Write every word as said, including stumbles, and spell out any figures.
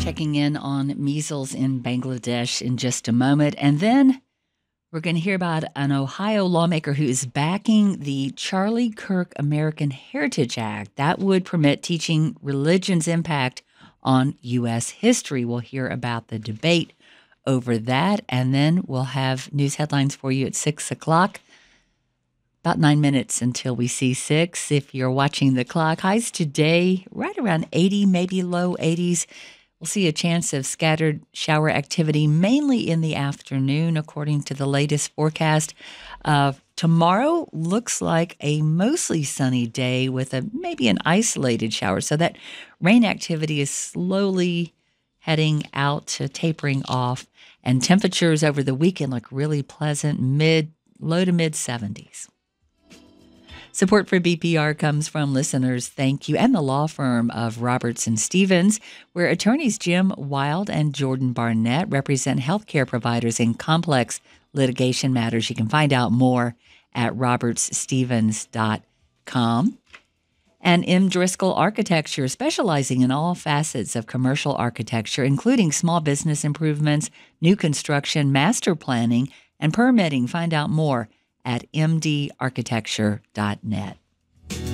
checking in on measles in Bangladesh in just a moment. And then we're going to hear about an Ohio lawmaker who is backing the Charlie Kirk American Heritage Act that would permit teaching religion's impact on U S history. We'll hear about the debate over that, and then we'll have news headlines for you at six o'clock. About nine minutes until we see six. If you're watching the clock, highs today right around eighty, maybe low eighties. We'll see a chance of scattered shower activity, mainly in the afternoon, according to the latest forecast. Uh, tomorrow looks like a mostly sunny day with a maybe an isolated shower. So that rain activity is slowly heading out to tapering off. And temperatures over the weekend look really pleasant, mid, low to mid seventies. Support for B P R comes from listeners, thank you, and the law firm of Roberts and Stevens, where attorneys Jim Wild and Jordan Barnett represent healthcare providers in complex litigation matters. You can find out more at roberts stevens dot com. And M. Driscoll Architecture, specializing in all facets of commercial architecture, including small business improvements, new construction, master planning, and permitting. Find out more at m d architecture dot net.